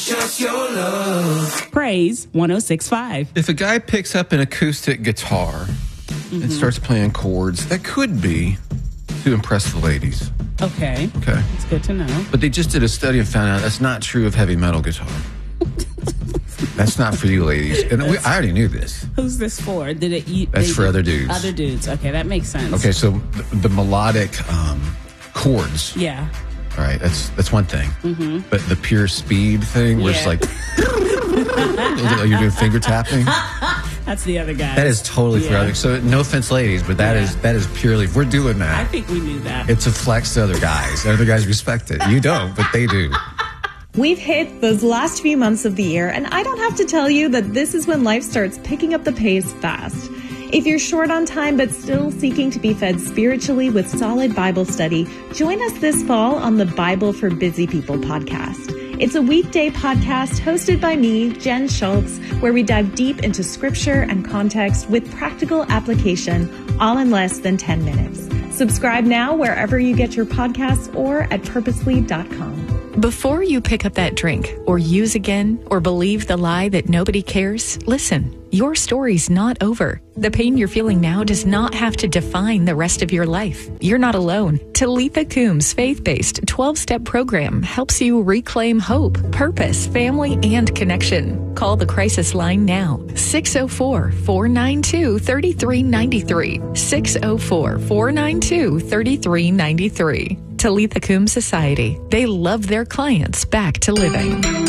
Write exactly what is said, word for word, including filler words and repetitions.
Just your love. Praise one oh six point five. If a guy picks up an acoustic guitar mm-hmm. and starts playing chords, that could be to impress the ladies. Okay. Okay. It's good to know. But they just did a study and found out that's not true of heavy metal guitar. That's not for you ladies. And we, I already knew this. Who's this for? Did it eat? That's for other dudes. Other dudes. Okay, that makes sense. Okay, so the, the melodic um, chords. Yeah. All right, that's that's one thing. Mm-hmm. But the pure speed thing, where yeah. it's like you're doing finger tapping. That's the other guy. That is totally yeah. for other. So no offense, ladies, but that yeah. is that is purely. If we're doing that, I think we knew that. It's a flex to other guys. Other guys respect it. You don't, but they do. We've hit those last few months of the year, and I don't have to tell you that this is when life starts picking up the pace fast. If you're short on time but still seeking to be fed spiritually with solid Bible study, join us this fall on the Bible for Busy People podcast. It's a weekday podcast hosted by me, Jen Schultz, where we dive deep into scripture and context with practical application, all in less than ten minutes. Subscribe now wherever you get your podcasts or at purposely dot com. Before you pick up that drink or use again or believe the lie that nobody cares, listen, your story's not over. The pain you're feeling now does not have to define the rest of your life. You're not alone. Talitha Coombs' faith-based twelve-step program helps you reclaim hope, purpose, family, and connection. Call the crisis line now, six oh four, four nine two, three three nine three, six oh four, four nine two, three three nine three. Talitha Coombs Society. They love their clients back to living.